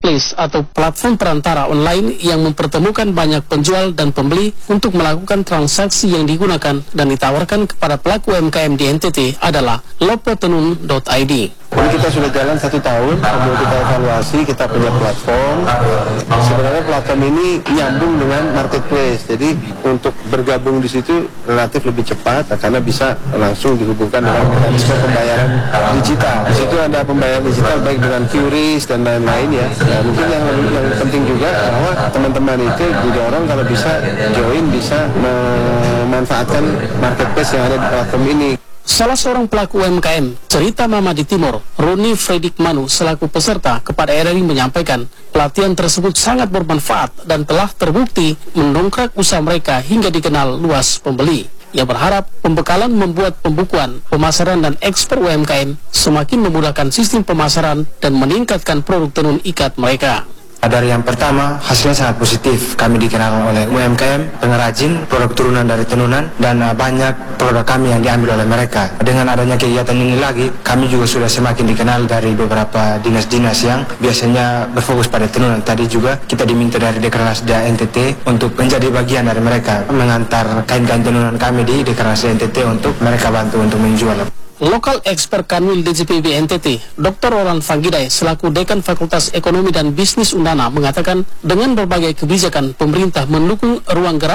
marketplace atau platform perantara online yang mempertemukan banyak penjual dan pembeli untuk melakukan transaksi yang digunakan dan ditawarkan kepada pelaku UMKM di NTT adalah lopotenun.id. Ini kita sudah jalan 1 tahun, kemudian kita evaluasi, kita punya platform. Sebenarnya platform ini nyambung dengan marketplace, jadi untuk bergabung di situ relatif lebih cepat karena bisa langsung dihubungkan dengan mekanisme pembayaran digital. Di situ ada pembayaran digital baik dengan QRIS dan lain-lain ya. Nah, mungkin yang penting juga bahwa teman-teman itu didorong kalau bisa join, bisa memanfaatkan marketplace yang ada di platform ini. Salah seorang pelaku UMKM, Cerita Mama di Timur, Roni Fredik Manu, selaku peserta kepada RRI menyampaikan, pelatihan tersebut sangat bermanfaat dan telah terbukti mendongkrak usaha mereka hingga dikenal luas pembeli. Ia berharap pembekalan membuat pembukuan, pemasaran dan ekspor UMKM semakin memudahkan sistem pemasaran dan meningkatkan produk tenun ikat mereka. Dari yang pertama, hasilnya sangat positif. Kami dikenal oleh UMKM, pengrajin, produk turunan dari tenunan, dan banyak produk kami yang diambil oleh mereka. Dengan adanya kegiatan ini lagi, kami juga sudah semakin dikenal dari beberapa dinas-dinas yang biasanya berfokus pada tenunan. Tadi juga kita diminta dari Dekranasda NTT untuk menjadi bagian dari mereka, mengantar kain-kain tenunan kami di Dekranasda NTT untuk mereka bantu untuk menjual. Lokal Expert Kanwil DJPB NTT, Dr. Roland Fanggidai, selaku Dekan Fakultas Ekonomi dan Bisnis Undana, mengatakan dengan berbagai kebijakan pemerintah mendukung ruang gerak